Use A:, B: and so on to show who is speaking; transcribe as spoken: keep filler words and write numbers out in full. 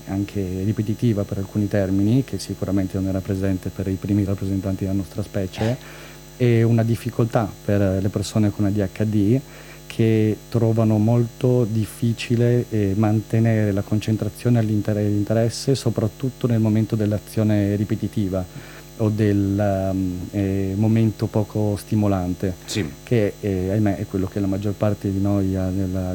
A: anche ripetitiva per alcuni termini, che sicuramente non era presente per i primi rappresentanti della nostra specie, e una difficoltà per le persone con A D H D, che trovano molto difficile eh, mantenere la concentrazione e l'interesse, soprattutto nel momento dell'azione ripetitiva o del um, eh, momento poco stimolante,
B: Sì.
A: che eh, ahimè è quello che la maggior parte di noi ha nella